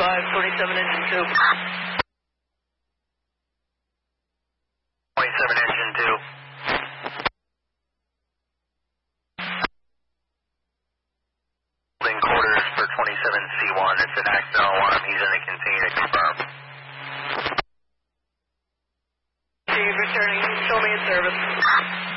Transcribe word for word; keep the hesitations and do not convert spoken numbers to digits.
five, twenty-seven engine two. twenty-seven engine two. Holding quarters for twenty-seven C one. It's an accidental on him. He's going to continue to confirm. Steve, returning. Show me in service.